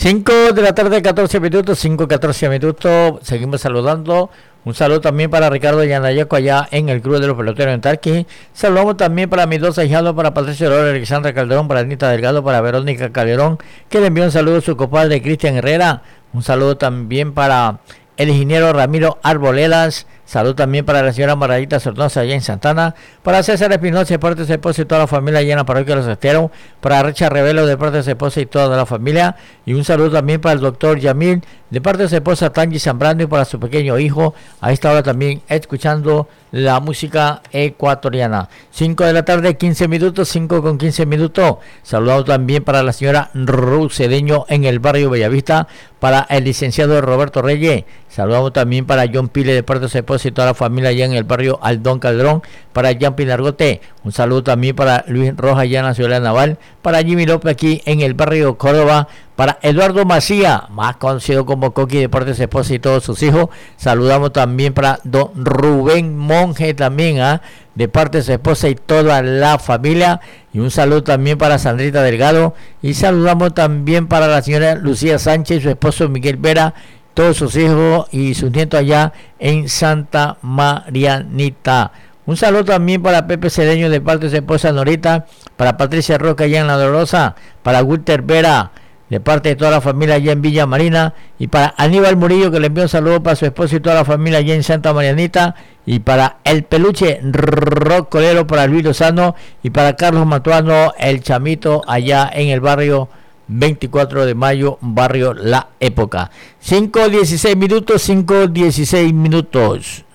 5 de la tarde, 14 minutos, 5:14 minutos. Seguimos saludando. Un saludo también para Ricardo Yanayaco allá en el Club de los Peloteros en Tarqui. Saludamos también para mis dos ahijados, para Patricio López, Alexandra Calderón, para Anita Delgado, para Verónica Calderón, que le envió un saludo a su compadre Cristian Herrera. Un saludo también para el ingeniero Ramiro Arboledas. Salud también para la señora Margarita Sornosa allá en Santana, para César Espinosa de parte de su esposa y toda la familia allá en la parroquia de los Esteros, para Richard Revelo de parte de su esposa y toda la familia, y un saludo también para el doctor Yamil de parte de su esposa Tangi Zambrano y para su pequeño hijo, a esta hora también escuchando la música ecuatoriana. 5 de la tarde, 15 minutos, 5:15 minutos. Saludado también para la señora Ruth Cedeño en el barrio Bellavista, para el licenciado Roberto Reyes. Saludamos también para John Pile de parte de su esposa y toda la familia allá en el barrio Aldón Calderón, para Jean Pinargote. Un saludo también para Luis Rojas allá en la ciudad de Naval, para Jimmy López aquí en el barrio Córdoba, para Eduardo Macía, más conocido como Coqui de parte de su esposa y todos sus hijos. Saludamos también para don Rubén Monje también, de parte de su esposa y toda la familia. Y un saludo también para Sandrita Delgado. Y saludamos también para la señora Lucía Sánchez y su esposo Miguel Vera, todos sus hijos y sus nietos allá en Santa Marianita. Un saludo también para Pepe Cedeño de parte de su esposa Norita, para Patricia Roca allá en La Dolorosa, para Walter Vera de parte de toda la familia allá en Villa Marina, y para Aníbal Murillo, que le envió un saludo para su esposa y toda la familia allá en Santa Marianita, y para el peluche Rocolero, para Luis Lozano, y para Carlos Matuano, el chamito allá en el barrio 24 de mayo, barrio La Época. 5:16 minutos, 5:16 minutos.